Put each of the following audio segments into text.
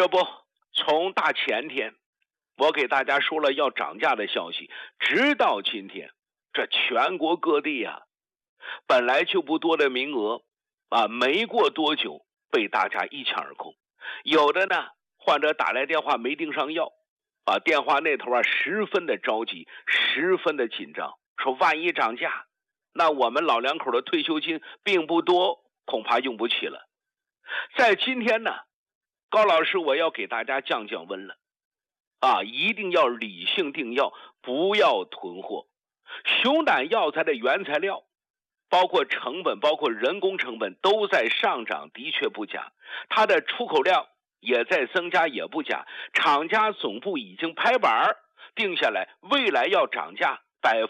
这不，从大前天，我给大家说了要涨价的消息，直到今天，这全国各地啊，本来就不多的名额没过多久被大家一抢而空。有的呢，患者打来电话没订上药，电话那头十分的着急，十分的紧张，说万一涨价，那我们老两口的退休金并不多，恐怕用不起了。在今天呢，高老师我要给大家降降温了，一定要理性订药，不要囤货。熊胆药材的原材料，包括成本，包括人工成本都在上涨，的确不假。它的出口量也在增加，也不假。厂家总部已经拍板定下来，未来要涨价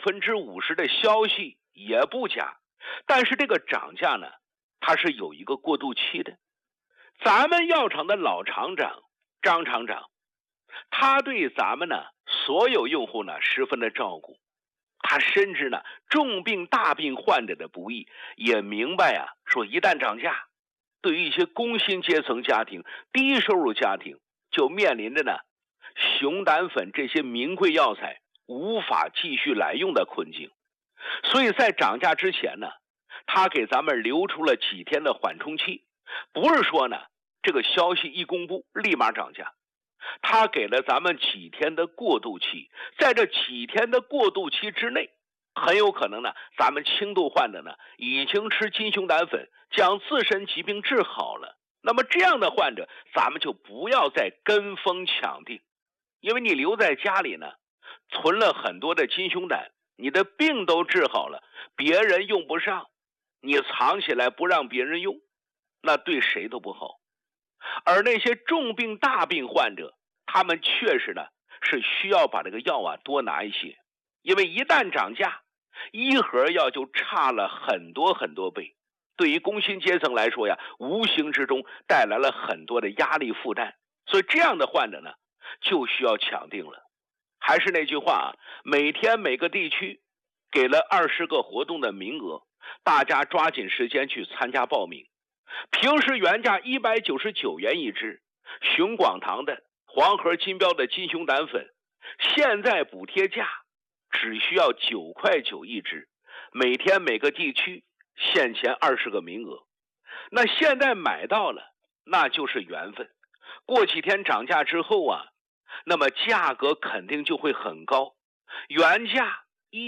50%的消息也不假。但是这个涨价呢，它是有一个过渡期的。咱们药厂的老厂长张厂长，他对咱们呢所有用户呢十分的照顾，他深知呢重病大病患者的不易，也明白说一旦涨价，对于一些工薪阶层家庭、低收入家庭，就面临着呢熊胆粉这些名贵药材无法继续来用的困境。所以在涨价之前呢，他给咱们留出了几天的缓冲期，不是说呢这个消息一公布立马涨价，他给了咱们几天的过渡期。在这几天的过渡期之内，很有可能呢咱们轻度患者呢已经吃金熊胆粉将自身疾病治好了，那么这样的患者咱们就不要再跟风抢订，因为你留在家里呢存了很多的金熊胆，你的病都治好了，别人用不上，你藏起来不让别人用，那对谁都不好。而那些重病大病患者，他们确实呢是需要把这个药多拿一些，因为一旦涨价，一盒药就差了很多很多倍，对于工薪阶层来说无形之中带来了很多的压力负担，所以这样的患者呢就需要抢订了。还是那句话每天每个地区给了20个活动的名额，大家抓紧时间去参加报名。平时原价199元一支，熊广堂的黄河金标的金熊胆粉，现在补贴价只需要9块9一支，每天每个地区限前20个名额。那现在买到了，那就是缘分。过几天涨价之后那么价格肯定就会很高，原价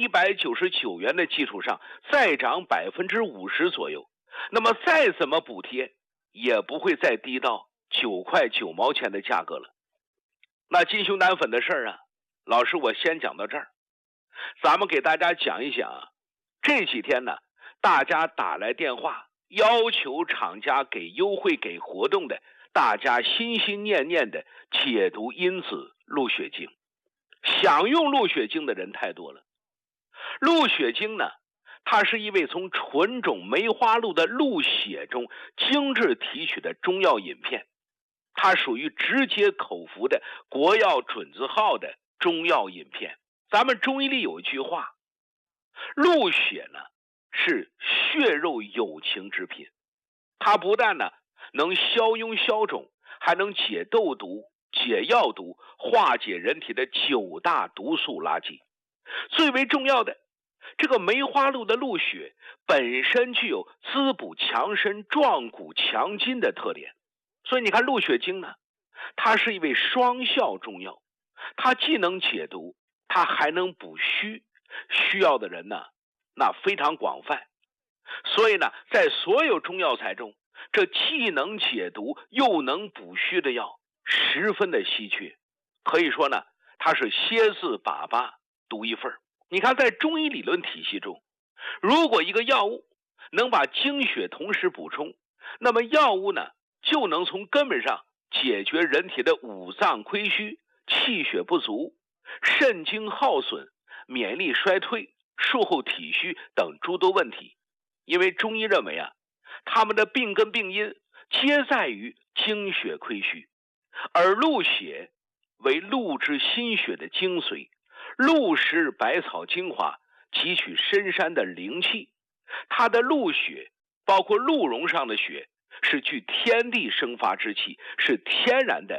199元的基础上再涨50%左右，那么再怎么补贴也不会再低到9块9毛钱的价格了。那金熊胆粉的事儿老师我先讲到这儿。咱们给大家讲一讲这几天呢大家打来电话要求厂家给优惠给活动的，大家心心念念的解毒因子鹿血精。想用鹿血精的人太多了。鹿血精呢，它是一味从纯种梅花鹿的鹿血中精制提取的中药饮片，它属于直接口服的国药准字号的中药饮片。咱们中医里有一句话，鹿血呢是血肉有情之品，它不但呢能消痈消肿，还能解痘毒、解药毒，化解人体的9大毒素垃圾。最为重要的，这个梅花鹿的鹿血本身具有滋补强身、壮骨强筋的特点，所以你看鹿血精呢，它是一味双效中药，它既能解毒，它还能补虚，需要的人呢那非常广泛。所以呢在所有中药材中，这既能解毒又能补虚的药十分的稀缺，可以说呢它是蝎子粑粑独一份。你看在中医理论体系中，如果一个药物能把精血同时补充，那么药物呢就能从根本上解决人体的五脏亏虚、气血不足、肾精耗损、免疫力衰退、术后体虚等诸多问题。因为中医认为他们的病根病因皆在于精血亏虚，而鹿血为鹿之心血的精髓，鹿食百草精华，汲取深山的灵气。它的鹿血包括鹿茸上的血是具天地生发之气，是天然的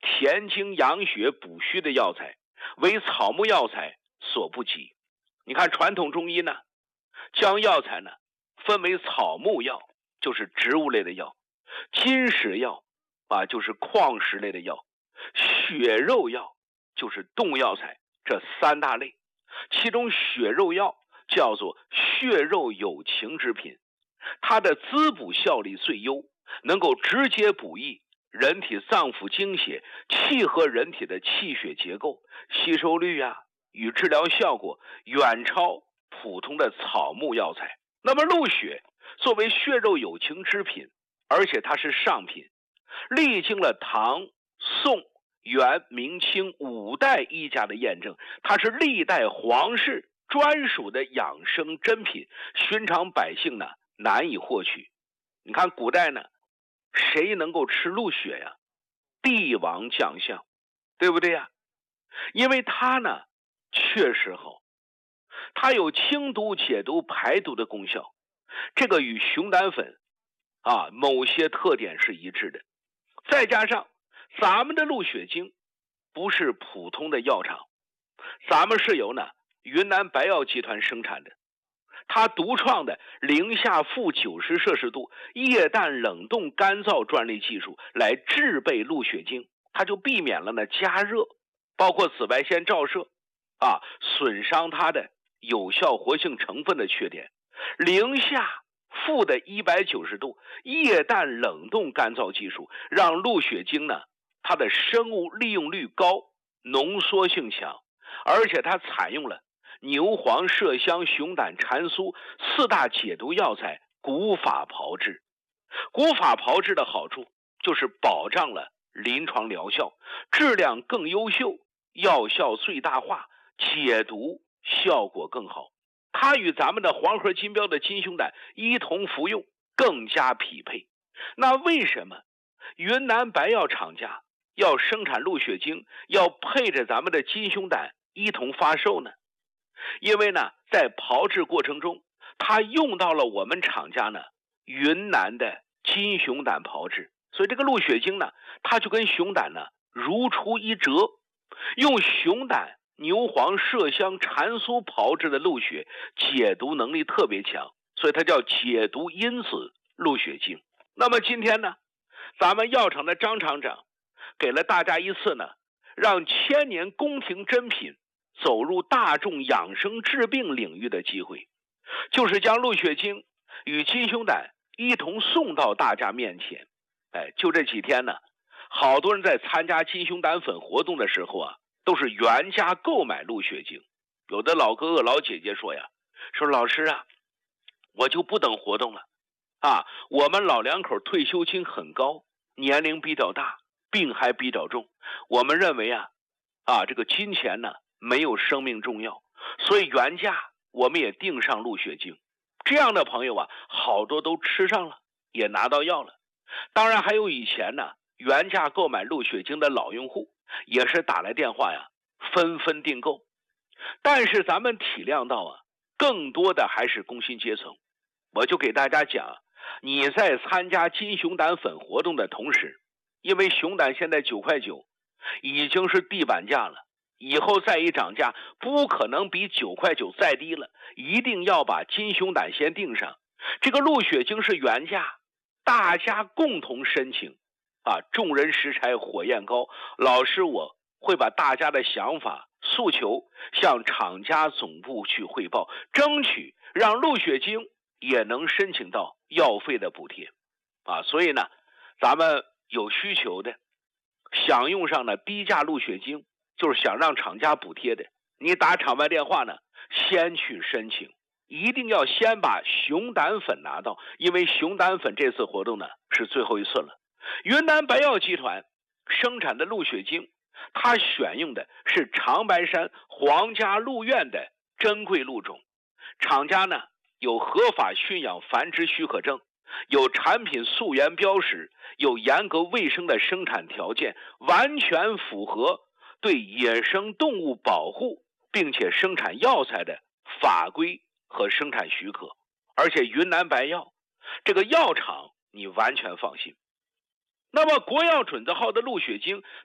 填精养血补虚的药材，为草木药材所不及。你看传统中医呢，将药材呢分为草木药，就是植物类的药，金石药就是矿石类的药，血肉药就是动药材，这三大类。其中血肉药叫做血肉有情之品，它的滋补效力最优，能够直接补益人体脏腑精血，契合人体的气血结构，吸收率与治疗效果远超普通的草木药材。那么鹿血作为血肉有情之品，而且它是上品，历经了唐、宋、元、明清5代医家的验证，它是历代皇室专属的养生珍品，寻常百姓呢难以获取。你看古代呢，谁能够吃鹿血呀？帝王将相，对不对呀？因为它呢确实好，它有清毒解毒排毒的功效，这个与熊胆粉某些特点是一致的。再加上咱们的鹿血精不是普通的药厂，咱们是由云南白药集团生产的，它独创的零下负90摄氏度液氮冷冻干燥专利技术来制备鹿血精，它就避免了加热包括紫外线照射损伤它的有效活性成分的缺点。零下负的190度液氮冷冻干燥技术让鹿血精呢，它的生物利用率高，浓缩性强，而且它采用了牛黄、麝香、熊胆、蟾酥4大解毒药材古法炮制。古法炮制的好处就是保障了临床疗效，质量更优秀，药效最大化，解毒效果更好。它与咱们的黄河金标的金熊胆一同服用更加匹配。那为什么云南白药厂家要生产鹿血精，要配着咱们的金熊胆一同发售呢？因为呢，在炮制过程中，它用到了我们厂家呢云南的金熊胆炮制，所以这个鹿血精呢，它就跟熊胆呢如出一辙。用熊胆、牛黄、麝香、蟾酥炮制的鹿血解毒能力特别强，所以它叫解毒因子鹿血精。那么今天呢，咱们药厂的张厂长给了大家一次呢让千年宫廷珍品走入大众养生治病领域的机会，就是将鹿血精与金熊胆一同送到大家面前。就这几天呢，好多人在参加金熊胆粉活动的时候都是原价购买鹿血精。有的老哥哥老姐姐说说老师我就不等活动了我们老两口退休金很高，年龄比较大，病还比较重，我们认为这个金钱呢没有生命重要，所以原价我们也订上鹿血精。这样的朋友好多都吃上了，也拿到药了。当然还有以前呢原价购买鹿血精的老用户，也是打来电话纷纷订购。但是咱们体谅到更多的还是工薪阶层。我就给大家讲，你在参加金熊胆粉活动的同时，因为熊胆现在9.9块，已经是地板价了，以后再一涨价不可能比9.9块再低了，一定要把金熊胆先订上。这个鹿血精是原价，大家共同申请众人拾柴火焰高。老师我会把大家的想法诉求向厂家总部去汇报，争取让鹿血精也能申请到药费的补贴所以呢，咱们有需求的想用上低价鹿血精，就是想让厂家补贴的，你打厂外电话呢先去申请，一定要先把熊胆粉拿到，因为熊胆粉这次活动呢是最后一次了。云南白药集团生产的鹿血精，它选用的是长白山皇家鹿苑的珍贵鹿种，厂家呢有合法驯养繁殖许可证，有产品溯源标识，有严格卫生的生产条件，完全符合对野生动物保护并且生产药材的法规和生产许可。而且云南白药这个药厂你完全放心。那么国药准字号的鹿血精，